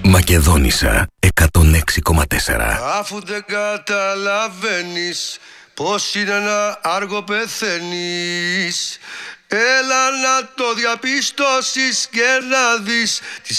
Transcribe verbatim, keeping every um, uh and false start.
Μακεδόνισσα εκατόν έξι κόμμα τέσσερα. Αφού δεν καταλαβαίνεις πως είναι ένα άργο πεθαίνεις, έλα να το διαπιστώσεις και να δεις τις